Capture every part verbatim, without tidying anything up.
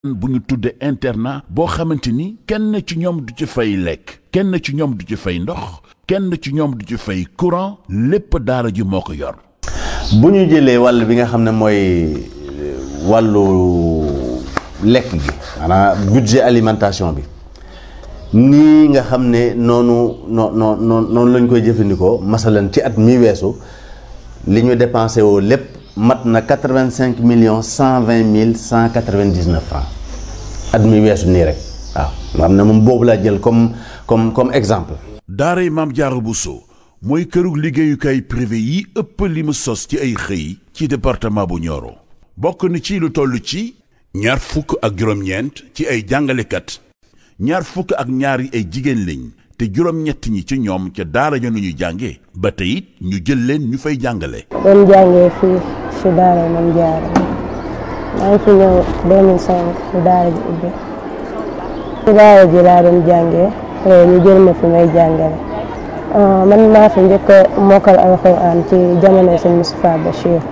bu ñu tudde internat boo xamante ni kenn ci ñoom du ci fay lekk kenn ci ñoom du ci fay ndox kenn ci ñoom du ci fay courant lépp daara ji moo ko yor. bu ñu jëlee wàll bi nga xam ne mooy wàllu lekk gi maanaam budget alimentation bi nii nga xam ne noonu noo noo noonu lañ koy jëfandikoo masalan ci at mi weesu li ñu dépensé woo lépp mat na quatre-vingt-cinq millions cent vingt mille cent quatre-vingt-dix-neuf francs at mi weesu nii rek waaw nga xam ne moom boobu laa jël comme comme comme exemple. daaray Maam Jaara Bousso mooy këru liggéeyukaay privé yi ëpp li mu sos ci ay xëy ci département bu Nioro bokk na ci lu toll ci ñaar fukk ak juróom-ñeent ci ay jàngalekat ñaar fukk ak ñaar yi ay jigéen lañ te juróom-ñett ñi ci ñoom ca daara ja nu ñu jàngee ba tey it ñu jël leen ñu fay jàngale. doon jàngee fii si daara Maam Jaara maa ngi fi ñëw deux mille cinq si daara ji ubbi si daara ji laa doon jàngee ñu jël ma fi may jàngale man maa fi njëkk a mokkal alxuraan ci jamono sëñ Moustapha Bachir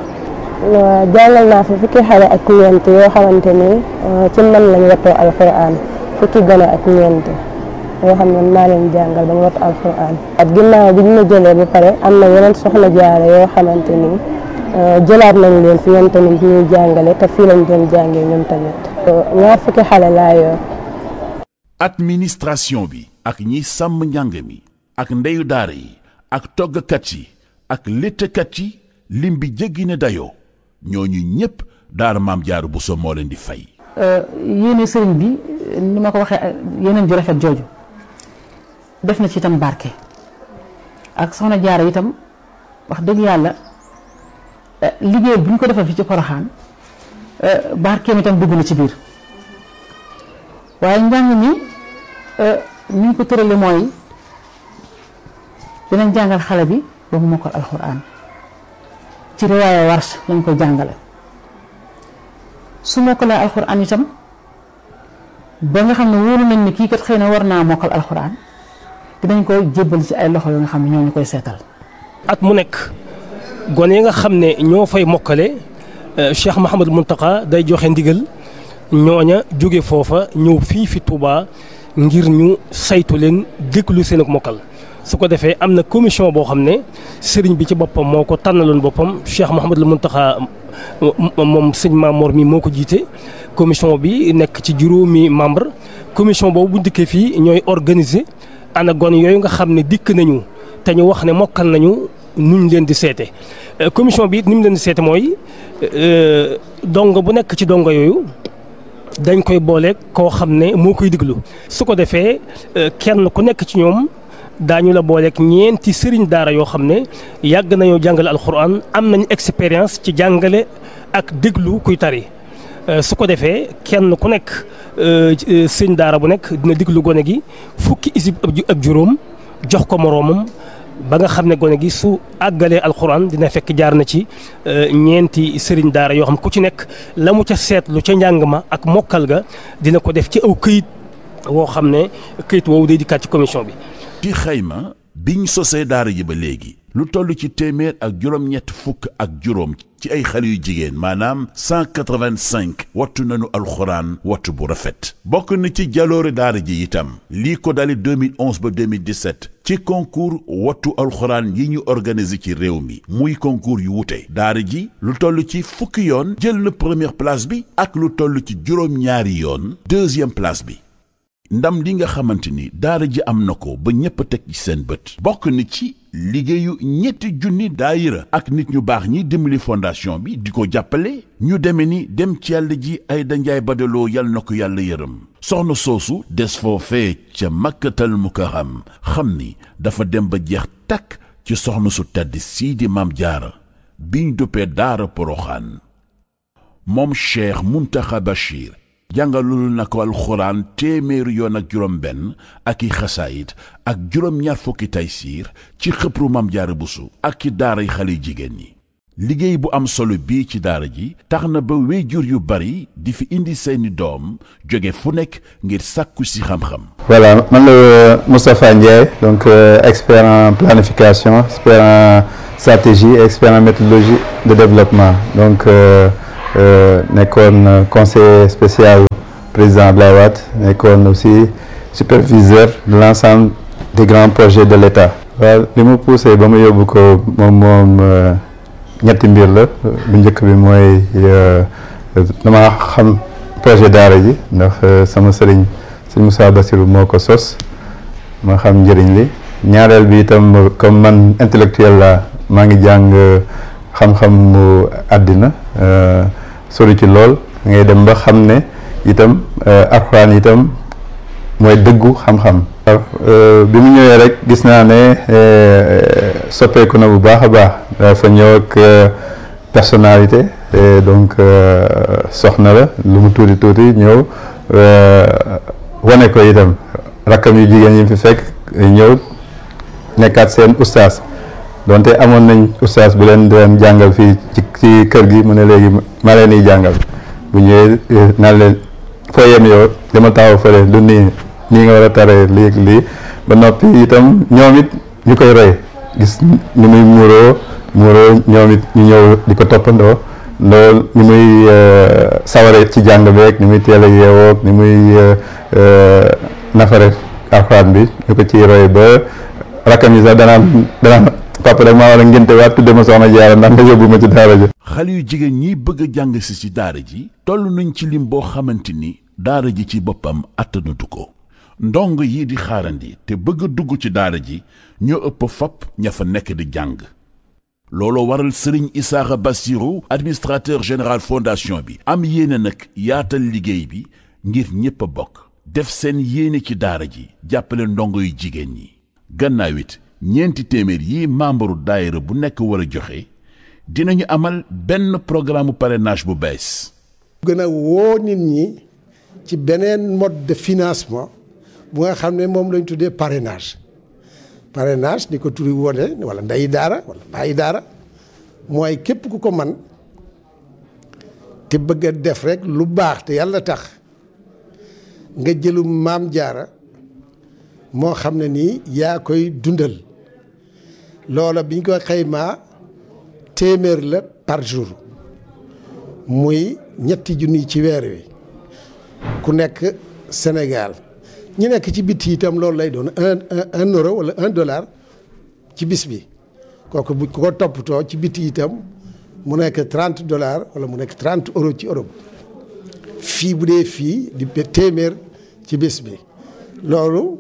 jàngal naa fi fukki xale ak ñeent yoo xamante ni ci man lañ wattoo alxuraan fukki gone ak ñeent yoo xam ne maa leen jàngal ba ñu wattu alxuraan at ginnaaw bi ñu ma jëlee ba pare am na yeneen soxna jaara yoo xamante ni jëlaat nañ leen fi ñoom tamit ñuy jàngale te fii lañ doon jàngee ñoom tamit ñaar fukki xale laa yor. administration bi ak ñiy sàmm njàng mi ak ndeyu daara yi ak toggkat yi ak léttkat yi lim bi jéggi na dayoo ñooñu ñëpp daara Maam Jaara Bousso moo leen di fay. yéene sëriñ bi ni ma ko waxee yeneen ju rafet jooju def na ci itam barke ak soxna jaara itam wax dëgg yàlla liggéey bu ñu ko defal fi ci Poroxaan barkeem itam dugg na ci biir waaye njàng mi ni ñu ko tërale mooy dinañ jàngal xale bi ba mu mokkal alxuraan ci riwaaya Warsh lañ koy jàngale su mokkalee alxuraan itam ba nga xam ne wóolu nañ ni kii kat xëy na war naa mokkal alxuraan dinañ koy jébbal ci ay loxo yoo nga xam ne ñoo ñu koy seetal. at mu nekk gone yi nga xam ne ñoo fay mokkale Cheikh Mouhamadou Mountakha day joxe ndigal ñooña jóge foofa ñëw fii fi Touba ngir ñu saytu leen déglu seen ak mokkal su ko defee am na commission boo xam ne sëriñ bi ci boppam moo ko tànnaloon boppam Cheikh Mouhamadou Mountakha moom sëñ Mamour mi moo ko jiite commission bi nekk ci juróomi membre commission boobu bu dikkee fii ñooy organiser ana gone yooyu nga xam ne dikk nañu te ñu wax ne mokkal nañu nuñ leen di seete commission bi it ni mu leen di seete mooy dongo bu nekk ci dongo yooyu dañ koy boole koo xam ne moo koy diglu su ko defee kenn ku nekk ci ñoom daañu la booleeg ñeenti sëriñ daara yoo xam ne yàgg nañoo jàngale alxuraan am nañ expérience ci jàngale ak déglu kuy tari su ko defee kenn ku nekk sëriñ daara bu nekk dina déglu gone gi fukki isib ak juróom jox ko moroomam ba nga xam ne gone gi su àggalee alxuraan dina fekk jaar na ci ñeenti sëriñ daara yoo xam ku ci nekk la mu ca seetlu ca njàng ma ak mokkal ga dina ko def ci aw këyit woo xam ne këyit woowu day dikkaat ci commission bi. ci xayma biñ sosee daara ji ba léegi lu toll ci téeméer ak juróom-ñett fukk ak juróom ci ay xale yu jigéen maanaam cent quatre-vingt-cinq wattu nañu alxuraan wattu bu rafet bokk na ci jaloore daara ji itam lii ko dale deux mille onze ba deux mille dix-sept ci concours wattu alxuraan yi ñu organisé ci réew mi muy concours yu wute daara ji lu toll ci fukki yoon jël na première place bi ak lu toll ci juróom-ñaari yoon deuxième place bi ndam li nga xamante ni daara ji am na ko ba ñëpp a teg ci seen bët bokk na ci liggéeyu ñetti junni daayira ak nit ñu baax ñi dimbali fondation bi di ko jàppale ñu deme ni dem ci yàlla ji ay danjaay badaloo yal na ko yàlla yërëm soxna soosu des foofee ca makkatal mukarram xam ni dafa dem ba jeex takk ci soxna su tedd sii di Maam Jaara biñ duppee daara Poroxaan moom Cheikh Mountakha Bachir jàngalul na ko alxuraan téeméeri yoon ak juróom benn ak i xasaayit ak juróom ñaar fukki taysiir ci xëpru Maam Jaara Bousso ak ci daaray xale jigéen ñi liggéey bu am solo bii ci daara ji tax na ba wéyjur yu bari di fi indi seeni doom jóge fu nekk ngir sàkku si xam-xam. Voilà man la Moustapha Ndiaye donc euh, expert en planification expert en stratégie expert en méthodologie de développement donc euh, nekkoon conseiller spécial président Abdoulaye Wade nekkoon aussi superviseur de l'ensemble des grands projets de l'État. waaw li mu poussé ba mu yóbbu ko moom moom ñetti mbir la bu njëkk bi mooy dama xam projet daara ji ndax sama sëriñ sëñ Moussa Bassirou moo ko sos ma xam njëriñ li ñaareel bi itam comme man intellectuel la maa ngi jàng xam-xam mu àddina sori ci lool ngay dem ba xam ne itam alxuraan itam mooy dëggu xam-xam. bi mu ñëwee rek gis naa ne soppeeku na bu baax a baax dafa ñëw ak personnalité donc soxna la lu mu tuuti tuuti ñëw wane ko itam rakkam yu jigéen yi fi fekk ñëw nekkaat seen ustaas donte amoon nañ ustaas bu leen doon jàngal fii ci ci kër gi mu ne léegi ma leen di jàngal bu ñëwee naan leen foo yem yow dama taxaw fële lu nii nii nga war a taree lii lii ba noppi itam ñoom it ñu koy roy gis ni muy muuroo muuroo ñoom it ñu ñëw di ko toppandoo loolu ni muy saware ci jàng beeg ni muy teel a yeewoog ni muy nafare alxuraan bi ñu ko ciy roy ba rakkam yi sax danaan danaan papa rek maa war a ngénte waat tudde ma soxna Jaara ndax nga yóbbu ma ci daara ji. xale yu jigéen ñi bëgg a jàng si ci daara ji toll nañ ci lim boo xamante ni daara ji ci boppam attanatu ko ndong yi di xaarandi te bëgg a dugg ci daara ji ñoo ëpp fop ña fa nekk di jàng looloo waral Serigne Issakha Bassirou administrateur général fondation bi am yéene nag yaatal liggéey bi ngir ñépp a bokk def seen yéene ci daara ji jàppale ndongo yu jigéen ñi gannaaw it ñeenti téeméer yi membre daayira bu nekk war a joxe dinañu amal benn programme parrainage bu bees. gën a woo nit ñi ci beneen mode de financement bu nga xam ne moom lañ tuddee parrainage parrainage ni ko turi wone wala ndeyi daara wala bàyyi daara mooy képp ku ko man te bëgg a def rek lu baax te yàlla tax nga jëlu maam jaara moo xam ne nii yaa koy dundal loola biñ ko xaymaa téeméer la par jour muy ñetti junni ci weer wi ku nekk Sénégal ñu nekk ci bitti itam loolu lay doon un un euro wala un dollar ci bis bi kooku bu ko toppatoo ci bitti itam mu nekk trente dollars wala mu nekk trente euros ci Europe fii bu dee fii di téeméer ci bis bi loolu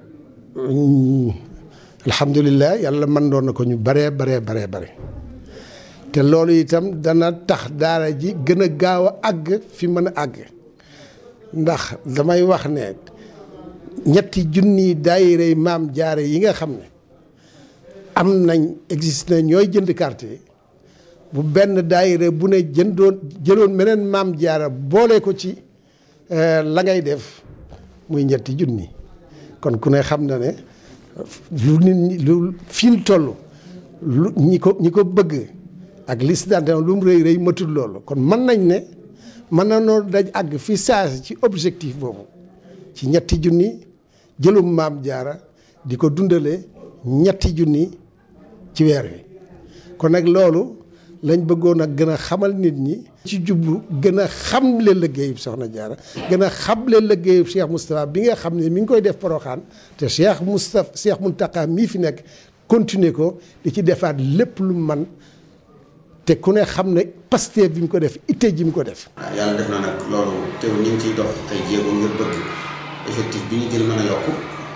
alhamdulilah yàlla mën doon na ko ñu baree baree baree bare te loolu itam dana tax daara ji gën a gaaw a àgg fi mën a àgg ndax damay wax ne ñetti junni daayira maam jaare yi nga xam ne am nañ existe na ñooy jënd carte yi bu benn daayira bu ne jëndoon jëloon meneen maam jaara boole ko ci la ngay def muy ñetti junni kon ku ne xam na ne lu nit ñi lu fi ñu toll lu ñi ko ñi ko bëgg ak liste d'adhésion lu mu rëy rëy matul loolu kon mën nañ ne mën na noo daj àgg fi saasi ci objectif boobu ci ñetti junni jëlum maam jaara di ko dundale ñetti junni ci weer wi kon nag loolu lañ bëggoon a gën a xamal nit ñi ci jublu gën a xamle liggéeyub soxna jaara gën a xamle liggéeyub Cheikh Moustapha bi nga xam ne mi ngi koy def Porokhane te Cheikh Moustapha Cheikh Mountakha mii fi nekk continuer ko di ci defaat lépp lu man te ku ne xam ne Pastef bi mu ko def itte ji mu ko def. waaw yàlla def na nag loolu teew ñu ngi ciy dox ay jéego ngir bëgg effectif bi ñu jël mën a yokku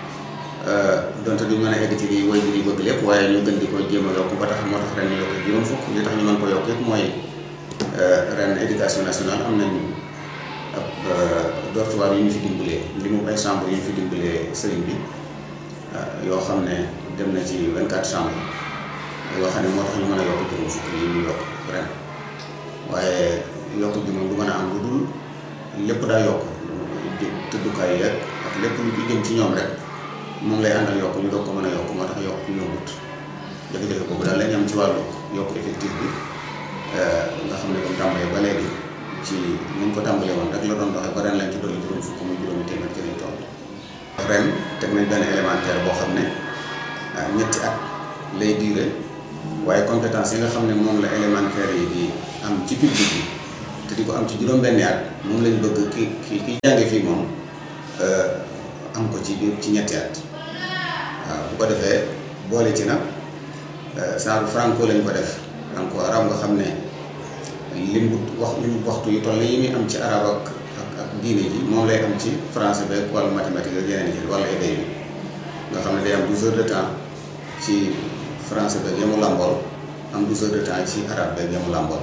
donte duñ mën a egg ci li way di bëgg lépp waaye ñu gën di ko jéem a yokku ba tax moo tax ren ñu yokk juróom fukk li tax ñu mën ko yokk yëpp mooy ren éducation nationale am nañ ab dortoir yu ñu fi dimbalee li mu ay chambre yu ñu fi dimbalee sëriñ bi yoo xam ne dem na ci vingt-quatre chambres yoo xam ne moo tax ñu mën a yokk juróom fukk yi ñu yokk ren waaye yokk bi moom du mën a am lu dul lépp daa yokk tëddukaay yeeg ak lépp lu ci jëm ci ñoom rek moom lay àndal yokk ñu doog ko mën a yokk moo tax yokk yombut jafe-jafe boobu daal lañ am ci wàllu yokk effectif bi nga xam ne comme tàmbalee ba léegi ci niñ ko tàmbalee woon rek la doon doxee ba ren lañ ci dolli juróom fukk muy juróomi téeméer ci lañ toll ren teg nañ benn élémentaire boo xam ne ñetti at lay diire waaye compétence yi nga xam ne moom la élémentaire yi di am ci public bi te di ko am ci juróom-benni at moom lañ bëgg ki ki ki jànge fii moom am ko ci biir ci ñetti at waaw bu ko defee boole ci nag genre franco lañ ko def franco arab nga xam ne lim wax lim waxtu yu toll yi muy am ci arab ak ak diine ji moom lay am ci français beeg wala mathématique ak yeneen yi wala éday bi nga xam ne day am douze heures de temps ci français beeg yamu làmbool am douze heures de temps ci arabe beeg yamu làmbool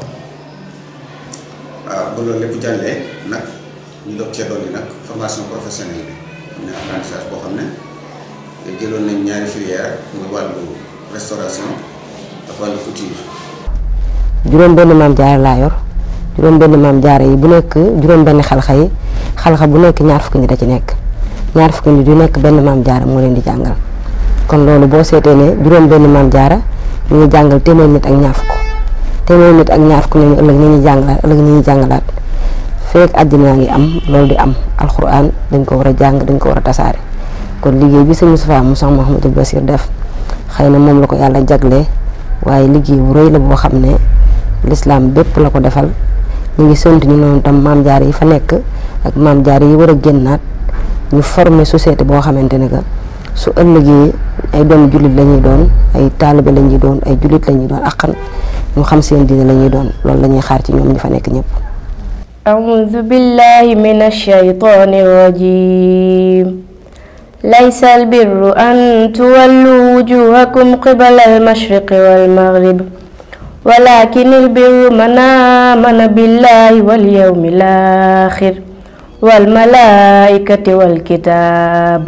waaw ba loolu lépp jàllee nag ñu doog cee dolli nag formation professionnelle bi am na apprentissage boo xam ne jëloon nañ ñaari filière muy wàllu restauration ak wàllu couture. juróom benn maam jaara laa yor juróom benn maam jaara yi bu nekk juróom benn xalxa yi xalxa bu nekk ñaar fukki nit da ci nekk ñaar fukki nit yu nekk benn maam jaara moo leen di jàngal kon loolu boo seetee ne juróom benn maam jaara ñu ngi jàngal téeméer nit ak ñaar fukk téeméer nit ak ñaar fukk ne ñu ëllëg ni ñuy jàngalaat ëllëg ni ñuy jàngalaat feek àddina ngi am loolu di am alxuraan dañ ko war a jàng dañ ko war a tasaare kon liggéey bi sëñ Moustapha mu sax Mouhamadou Bassir def xëy na moom la ko yàlla jaglee waaye liggéey bu rëy la boo xam ne l'islam bépp la ko defal ñu ngi sant ñu noonu tam maam jaar yi fa nekk ak maam jaar yi war a génnaat ñu former société boo xamante ne que su ëllëgee ay doom jullit la ñuy doon ay taalibe la ñuy doon ay jullit la ñuy doon aqan ñu xam seen diine la ñuy doon loolu la ñuy xaar ci ñoom ñi fa nekk ñëpp. a'uuzu billahi minash shaytaanir rajiim. ليس البر أن تولوا وجوهكم قبل المشرق والمغرب ولكن البر من آمن بالله واليوم الآخر والملائكة والكتاب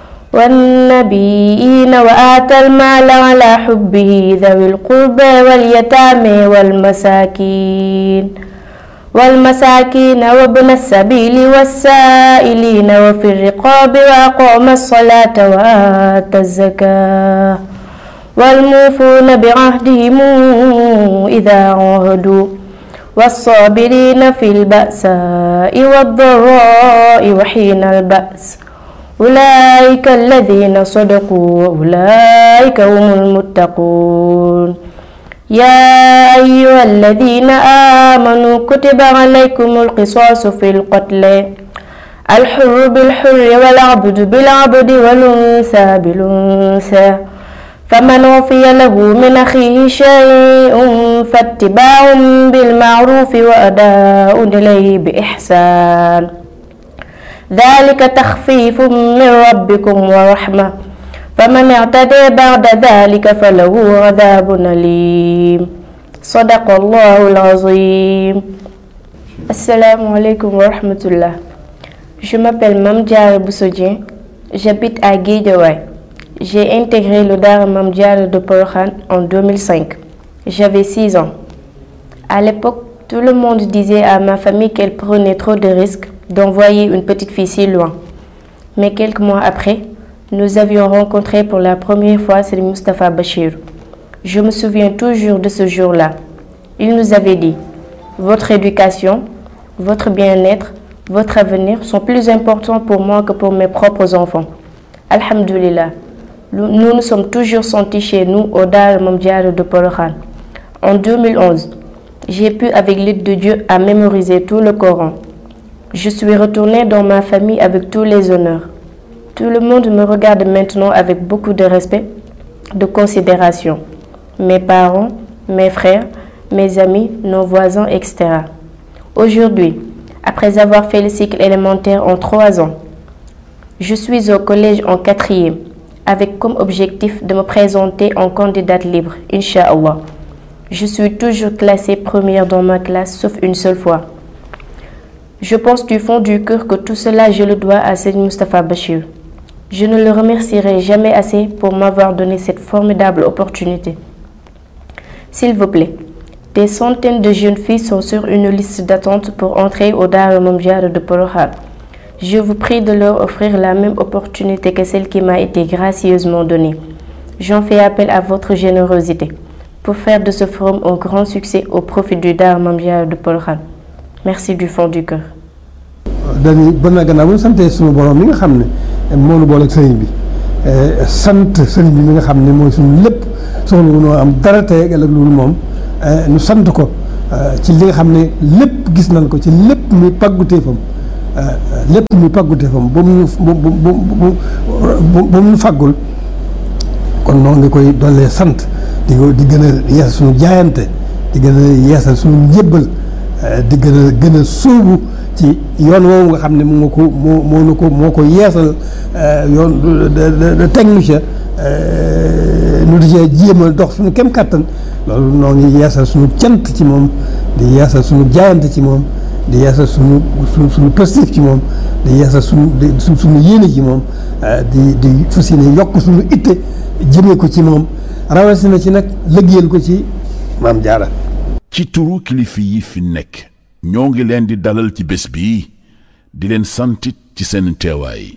والنبيين وآتى المال على حبه ذوي القربى واليتامى والمساكين والمساكين وابن السبيل والسائلين وفي الرقاب وأقام الصلاة وآتى الزكاة والموفون بعهدهم إذا عاهدوا والصابرين في البأساء والضراء وحين البأس أولئك الذين صدقوا وأولئك هم المتقون يا أيها الذين آمنوا كتب عليكم القصاص في القتل الحر بالحر والعبد بالعبد والأنثى بالأنثى فمن عفي له من أخيه شيء فاتباع بالمعروف وأداء إليه بإحسان ذلك تخفيف من ربكم ورحمة فمن اعتدى بعد ذلك فله عذاب أليم صدق الله العظيم. Assalamu alaikum wa rahmatullah. Je m'appelle Mame Diarra Bousso Dieng, j'habite à Guédiawaye. J'ai intégré le Daara Mame Diarra de Porokhane en deux mille cinq. J'avais six ans. À l'époque, tout le monde disait à ma famille qu'elle prenait trop de risques d'envoyer une petite fille si loin. Mais quelques mois après, nous avions rencontré pour la première fois Serigne Moustapha Bachir. Je me souviens toujours de ce jour-là. Il nous avait dit: votre éducation, votre bien-être, votre avenir sont plus importants pour moi que pour mes propres enfants. Alhamdulillah, nous nous sommes toujours sentis chez nous au Daara Mame Diarra de Porokhane. En deux mille onze, j'ai pu, avec l'aide de Dieu, à mémoriser tout le Coran. Je suis retournée dans ma famille avec tous les honneurs. Tout le monde me regarde maintenant avec beaucoup de respect, de considération. Mes parents, mes frères, mes amis, nos voisins, et cetera. Aujourd'hui, après avoir fait le cycle élémentaire en trois ans, je suis au collège en quatrième, avec comme objectif de me présenter en candidate libre, Inch'Allah. Je suis toujours classée première dans ma classe, sauf une seule fois. Je pense du fond du cœur que tout cela, je le dois à Serigne Moustapha Bachir. Je ne le remercierai jamais assez pour m'avoir donné cette formidable opportunité. S'il vous plaît, des centaines de jeunes filles sont sur une liste d'attente pour entrer au Daara Mame Diarra de Porokhane. Je vous prie de leur offrir la même opportunité que celle qui m'a été gracieusement donnée. J'en fais appel à votre générosité pour faire de ce forum un grand succès au profit du Daara Mame Diarra de Porokhane. Merci du fond du cœur. dañuy bon na gannaaw bu ñu santee suñu borom mi nga xam ne moo nu boole ak sëriñ bi sant sëriñ bi mi nga xam ne mooy suñu lépp soxla wu noo am dara tey ëllëg loolu moom ñu sant ko ci li nga xam ne lépp gis nañ ko ci lépp muy pàgguteefam lépp muy pàgguteefam ba mu ba mu ba mu fàggul kon noonu nga koy dollee sant di ko di gën a yeesal suñu jaayante di gën a yeesal suñu njébbal di gën a gën a sóobu ci yoon woowu nga xam ne moo ko moo moo nu ko moo ko yeesal yoon teg nu ca nu di cee jéem a dox suñu kem kàttan loolu noo ngi yeesal suñu cant ci moom di yeesal suñu jaayante ci moom di yeesal suñu suñu suñu positif ci moom di yeesal suñu su suñu yéene ci moom di di fas yéene yokk suñu itte jëmee ko ci moom rawatina ci nag liggéeyal ko ci Maam Jaara. ci turu kilifa yi fi nekk ñoo ngi leen di dalal ci bés bi di leen santit ci seen teewaay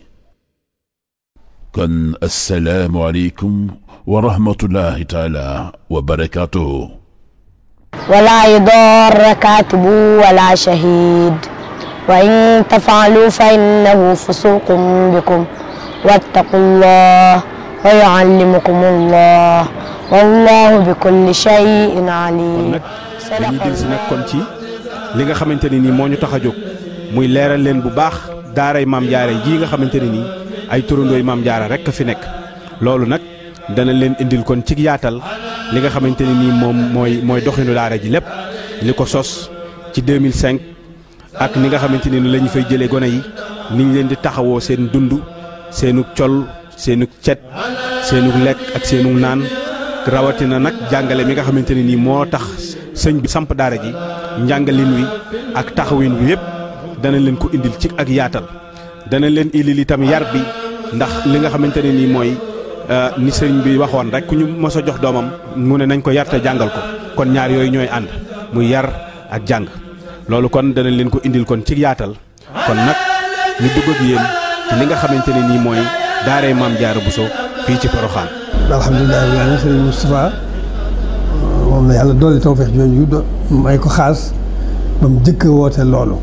kon assalaamu aleykum wa rahmatullahi taala wa barakaatuhu ولا يضار كاتب ولا شهيد وإن تفعلوا فإنه فسوق بكم واتقوا الله ويعلمكم الله والله بكل شيء عليم. dañuy jël si nag kon ci li nga xamante ne nii moo ñu tax a jóg muy leeral leen bu baax daaray Maam Jaara jii nga xamante ne nii ay turandooy Maam Jaara rek a fi nekk loolu nag dana leen indil kon ci yaatal li nga xamante ne nii moom mooy mooy doxinu daara ji lépp li ko sos ci deux mille cinq ak ni nga xamante ne ni la ñu fay jëlee gone yi ni ñu leen di taxawoo seen dund seenu col seenu cet seenu lekk ak seenu naan rawatina nag jàngale mi nga xamante ne nii moo tax sëñ bi samp daara ji njàngalin wi ak taxawin wi yëpp dana leen ko indil ci ak yaatal dana leen indil itam yar bi ndax li nga xamante ne nii mooy ni sëriñ bi waxoon rek ku ñu mos a jox doomam mu ne nañ ko yar te jàngal ko kon ñaar yooyu ñooy ànd muy yar ak jàng loolu kon danañ leen ko indil kon ci yaatal kon nag ñu dugg ak yéen ci li nga xamante ne nii mooy daaray Maam Jaara Buso fii ci Poroxaan. alhamdulilah rabbil aalamiin sëriñ Moustapha moom la yàlla dolli tawfeex jooju do may ko xaas ba mu jëkk woote loolu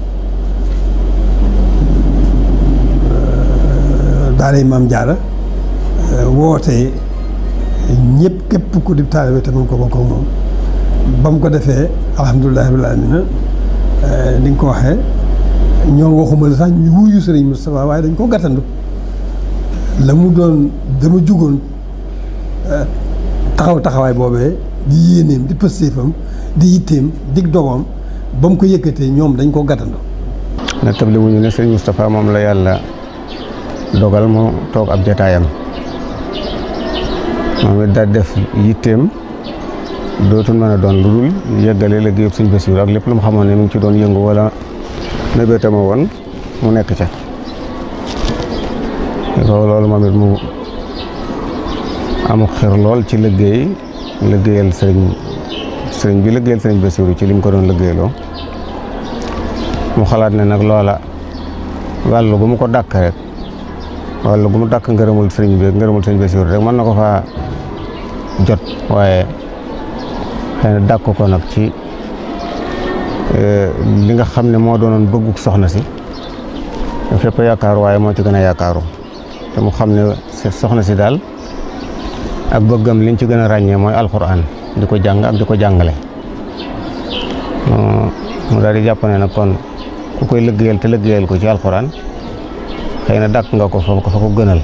daaray Maam Jaara woote ñëpp képp ku di taalibe te mën ko bokk ak moom ba mu ko defee alhamdulilah rabbil aalamiin ni nga ko waxee ñoo waxuma la sax ñu wuyu sëriñ Moustapha waaye dañ ko gàttandu la mu doon dama jugoon taxaw taxawaay boobee di yéeneem di pëstéefam di yitteem dig dogoom ba mu ko yëkkatee ñoom dañ ko gàttandu. na table wuñu ne sëriñ Moustapha moom la yàlla dogal mu toog ab jataayam moom it daal def yitteem dootul mën a doon lu dul yeggale liggéey yëpp sëñ Bassirou ak lépp lu mu xamoon ne mu ngi ci doon yëngu wala mébétama woon mu nekk ca loolu moom it mu amuk xir lool ci liggéey liggéeyal sëriñ sëriñ bi liggéeyal sëriñ Bassirou ci li mu ko doon liggéeyloo mu xalaat ne nag loola wàllu gu mu ko dàkk rek wàllu gu mu dàkk ngërëmul sëriñ bi ngërëmul sëriñ Bassirou rek mën na ko faa jot waaye xëy na dàkk ko nag ci li nga xam ne moo doonoon bëgguk soxna si fépp yaakaaru waaye moo ci gën a yaakaaru te mu xam ne soxna si daal ak bëggam liñ ci gën a ràññee mooy alxuraan di ko jàng ak di ko jàngale mu daal di jàpp ne nag kon ku koy liggéeyal te liggéeyal ko ci alxuraan xëy na dàkk nga ko fa ko fa ko gënal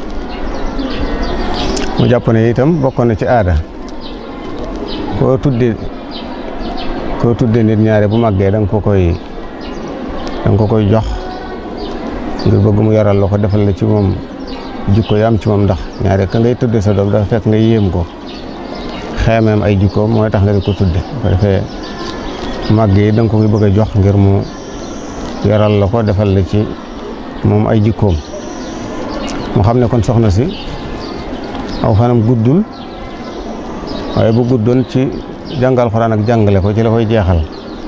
mu jàpp ne itam bokkoon na ci aada koo tudde koo tudde nit ñaare bu màggee da nga ko koy da nga ko koy jox ngir bëgg mu yaral la ko defal la ci moom jikko yi am ci moom ndax ñaare ka ngay tudde sa doom dafa fekk nga yéem ko xeemeem ay jikkoom mooy tax nga di ko tudde bu defee màgg yi da nga ko koy bëgg a jox ngir mu yaral la ko defal la ci moom ay jikkoom mu xam ne kon soxna si aw fanam guddul waaye bu guddoon ci jàngal Alxuraan ak jàngale ko ci la koy jeexal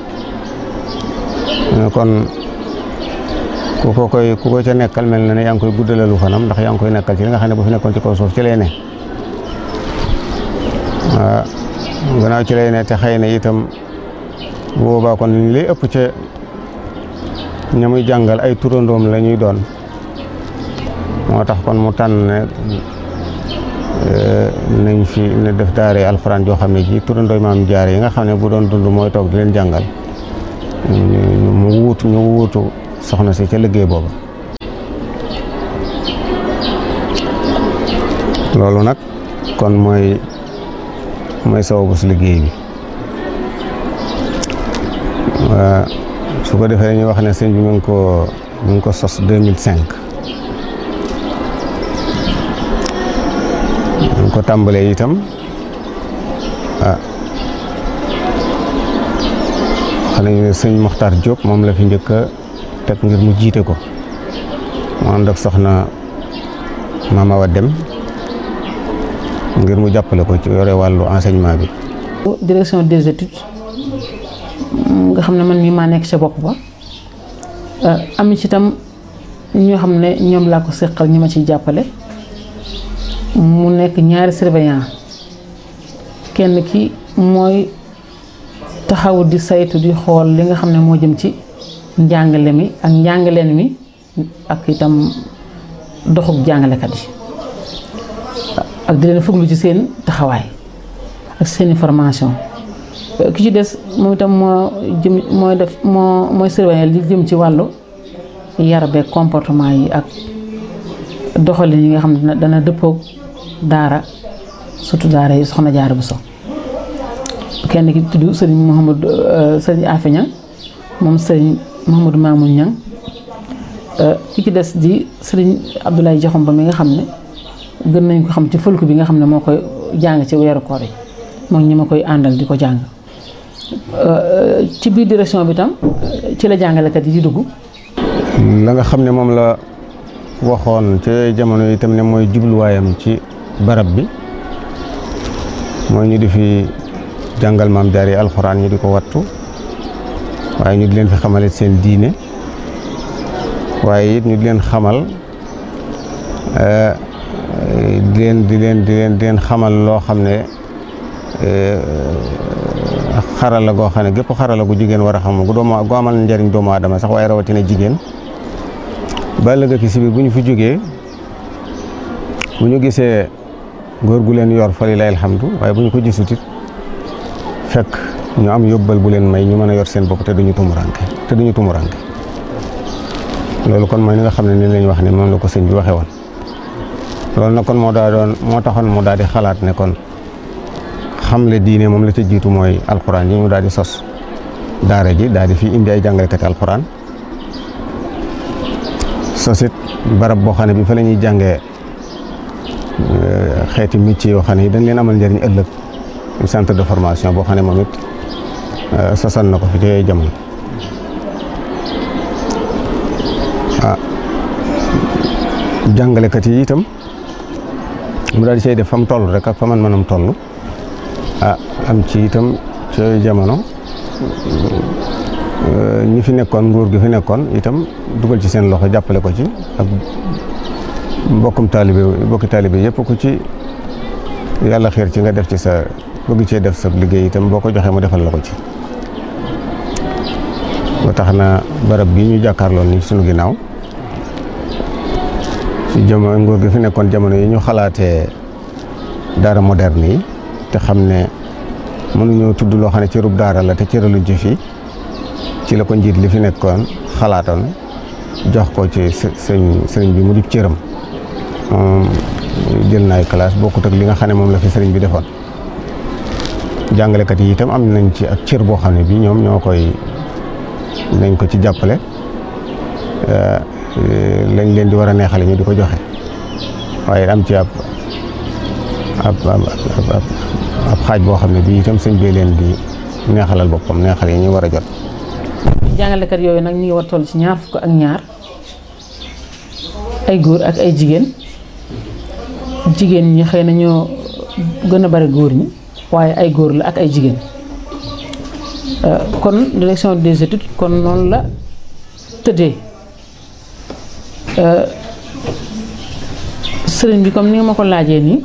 kon ku ko koy ku ko ca nekkal mel na ne yaa ngi koy guddalalu fanam ndax yaa ngi koy nekkal ci li nga xam ne bu fi nekkoon ci kaw suuf ci lay ne waaw gannaaw ci lay ne te xëy na itam boobaa kon li lay ëpp ca ña muy jàngal ay turandoom la ñuy doon moo tax kon mu tànn ne nañ fi ne def daare alxuraan joo xam ne ji turandooy maam jaare yi nga xam ne bu doon dund mooy toog di leen jàngal mu wuutu ñu wuutu soxna si ca liggéey boobu. loolu nag kon mooy mooy sababu si liggéey bi su ko defee dañuy wax ne sëñ bi mu ngi ko mu ngi ko sos deux mille cinq mu ngi ko tàmbalee itam ah xam nañu ne sëñ Mokhtar Diop moom la fi njëkk a teg ngir mu jiite ko mu ànd ak soxna Mama Awa Dem ngir mu jàppale ko ci yore wàllu enseignement bi. direction des études nga xam ne man mii maa nekk ca bopp ba am ci itam ñoo xam ne ñoom laa ko seqal ñi ma ciy jàppale mu nekk ñaari surveillant kenn ki mooy taxaw di saytu di xool li nga xam ne moo jëm ci njàngale mi ak njàngaleen mi ak itam doxuk jàngalekat yi ak di leen fuglu ci seen taxawaay ak seen formation ki ci des moom itam moo jëm mooy def moo mooy surveiller li jëm ci wàllu yar beeg comportement yi ak doxalin yi nga xam ne dana dëppoog daara surtout daara yi soxna Jaara Buso kenn ki tudd sëriñ Mouhamadou sëriñ Afe Ñang moom sëriñ Mouhamadou Mamoun Ñang ki ci des di sëriñ Abdoulaye Joxom ba mi nga xam ne gën nañ ko xam ci fëlku bi nga xam ne moo koy jàng ci weeru koor yi moom ñi ma koy àndal di ko jàng ci biir direction bi tam ci la jàngalekat yi di dugg. la nga xam ne moom la waxoon ci jamono yi itam ne mooy jubluwaayam ci barab bi mooy ñu di fi jàngal maam jaare alxuraan ñu di ko wattu waaye ñu di leen fi xamalit seen diine waaye it ñu di leen xamal di leen di leen di leen di leen xamal loo xam ne xarala goo xam ne gépp xarala gu jigéen war a xam gu doomu gu amal njariñ doomu aadama sax waaye rawatina jigéen ba ëllëg si biir bu ñu fi jógee bu ñu gisee góor gu leen yor fa lillahi alhamdu waaye bu ñu ko gisut it fekk ñu am yóbbal bu leen may ñu mën a yor seen bopp te duñu tumuranke te duñu tumuranke loolu kon mooy li nga xam ne ni lañ wax ne moom la ko sëñ bi waxee woon loolu nag kon moo daa doon moo taxoon mu daal di xalaat ne kon xamle diine moom la ca jiitu mooy alxuraan yi mu daal di sos daara ji daal di fi indi ay jàngalekati alxuraan sosit barab boo xam ne bi fa la ñuy jàngee xeeti métier yoo xam ne dañ leen amal njëriñ ëllëg centre de formation boo xam ne moom it sosan na ko fi ci jamono ah jàngalekat yi itam mu daal di say def fa mu toll rek ak fa man manam toll ah am ci itam ci jamono ñi fi nekkoon nguur gi fi nekkoon itam dugal ci seen loxo jàppale ko ci ak mbokkum taalibe mbokki taalibe yëpp ku ci yàlla xeer ci nga def ci sa bëgg cee def sa liggéey itam boo ko joxee mu defal la ko ci ba tax na barab bii ñu jàkkaarloon ni sunu ginnaaw ci jamono nguur gi fi nekkoon jamono yi ñu xalaatee daara moderne yi te xam ne mënuñoo tudd loo xam ne cërub daara la te cëraluñ ci fii ci la ko njiit li fi nekkoon xalaatoon jox ko ci sëñ sëriñ bi mu di cëram moom jël na ay classe bokkut ak li nga xam ne moom la fi sëriñ bi defoon jàngalekat yi itam am nañ ci ak cër boo xam ne bii ñoom ñoo koy nañ ko ci jàppale lañ leen di war a neexale ñu di ko joxe waaye am ci ab ab ab ab xaaj boo xam ne bii itam sëñ bee leen di neexalal boppam neexal yi ñu war a jot. jàngalekat yooyu nag ñu ngi war toll ci ñaar fukk ak ñaar ay góor ak ay jigéen jigéen ñi xëy na ñoo gën a bari góor ñi waaye ay góor la ak ay jigéen kon direction des études kon noonu la tëddee sëriñ bi comme ni nga ma ko laajee nii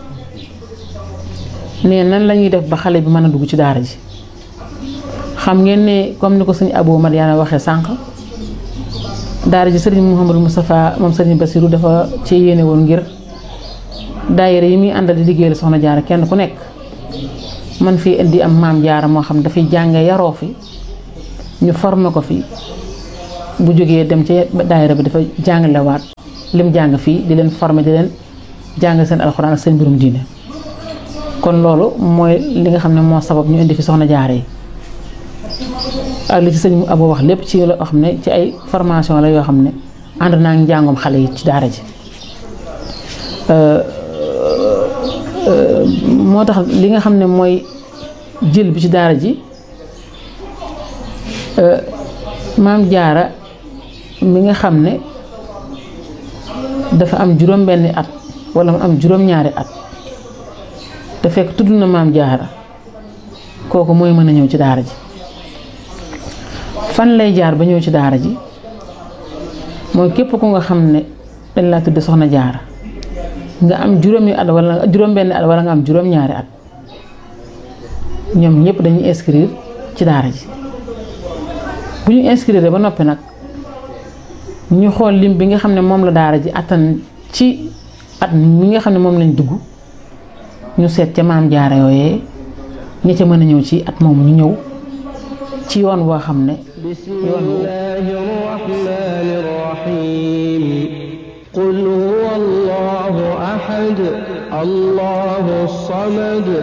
nee nan la ñuy def ba xale bi mën a dugg ci daara ji xam ngeen ne comme ni ko sëñ Abou Madiana waxee sànq daara ji sëriñ Mouhamadou Moustapha moom sëriñ Bassirou dafa ci yéene woon ngir daayira yi muy àndal di liggéeyal soxna jaara kenn ku nekk man fii indi am maam jaara moo xam dafay jànge yaroo fi ñu formé ko fi bu jógee dem ci daayira bi dafa jàngalewaat lim jàng fii di leen formé di leen jàng seen alxuraan ak seen mbirum diine kon loolu mooy li nga xam ne moo sabab ñu indi fi soxna jaara yi ak li ci sëñ Abo wax lépp ci loo xam ne ci ay formation la yoo xam ne ànd naa ngi njàngoom xale yi ci daara ji moo tax li nga xam ne mooy jël bi ci daara ji maam jaara mi nga xam ne dafa am juróom benni at wala mu am juróom ñaari at te fekk tudd na maam jaara kooku mooy mën a ñëw ci daara ji fan lay jaar ba ñëw ci daara ji mooy képp ku nga xam ne dañ laa tudd soxna jaara nga am juróomi at wala juróom benni at wala nga am juróom ñaari at ñoom ñëpp dañuy inscrire ci daara ji bu ñu inscrire ba noppi nag ñu xool lim bi nga xam ne moom la daara ji attan ci at mi nga xam ne moom lañ dugg ñu seet ca maam jaara yooyee ña ca mën a ñëw ci at moomu ñu ñëw ci yoon boo xam ne yoon wu qul huwa allahu ahad allahu samad